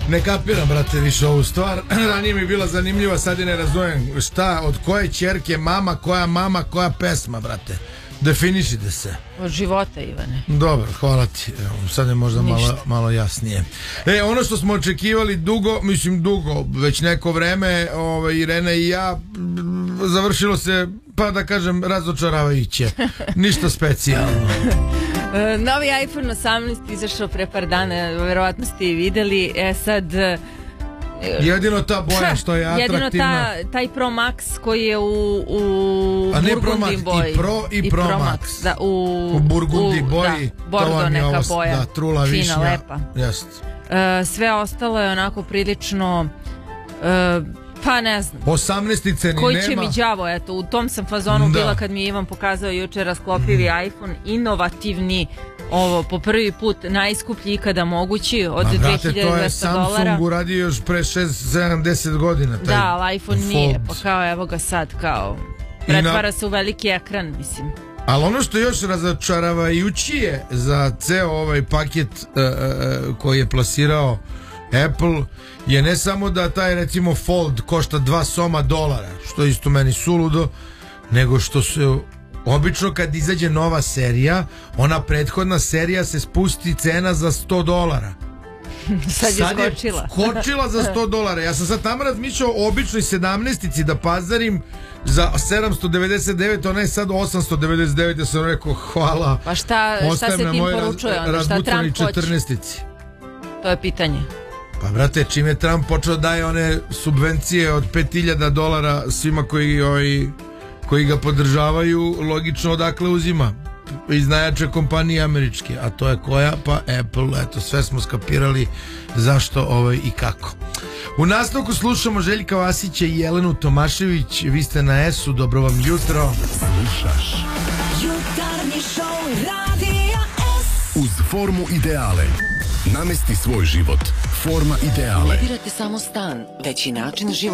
Ne kapiram, brate, više ovu stvar. Ranije mi je bila zanimljiva, sad je ne razumem. Šta, od koje ćerke mama, koja pesma, brate? Definišite se. Od života, Ivane. Dobro, hvala ti. Sad je možda malo jasnije. Ono što smo očekivali dugo, već neko vreme, Irena i ja, završilo se, pa da kažem, razočaravajuće. Ništa specijalno. Novi iPhone 18 izašao pre par dana, verovatno ste i videli. Sad... Jedino ta boja što je atraktivna. Jedino taj Pro Max koji je u burgundi boji. I Pro i Pro Max. Da, u burgundi boji. Da, bordo neka boja. Da, trula fina, višnja. lepa. Jest. Sve ostalo je onako prilično... pa ne znam. 18-ice ni nema. Koji će mi đavo, eto, u tom sam fazonu bila kad mi je Ivan pokazao juče rasklopljiviji iPhone, inovativni, ovo po prvi put najskuplji ikada mogući od $2200. To je Samsung uradio još pre 6, 7, 10 godina. Da, ali iPhone nije, pa kao evo ga sad, kao pretvara se u veliki ekran, mislim. Ali ono što je još razočaravajući je za ceo ovaj paket koji je plasirao Apple je ne samo da taj recimo Fold košta $2 što je isto meni suludo, nego što se obično kad izađe nova serija, ona prethodna serija se spusti cena za $100. Sad je skočila za $100. Ja sam sad tamo razmišljao o običnoj 17-ici da pazarim za 799, ona je sad 899, ja sam rekao hvala. Pa šta se tim poručuje onda, šta Trump hoće? To je pitanje. Pa brate, čim je Trump počeo daje one subvencije od $5.000 svima koji ga podržavaju, logično odakle uzima? Iz najjače kompanije američke, a to je koja? Pa Apple, eto, sve smo skapirali zašto i kako. U nastavku slušamo Željka Vasića i Jelenu Tomašević, vi ste na S-u, dobro vam jutro. Slušaš Jutarnji šou Radija S. Uz formu ideale. Namesti svoj život. Forma ideale. Ne birate samo stan, već i način života.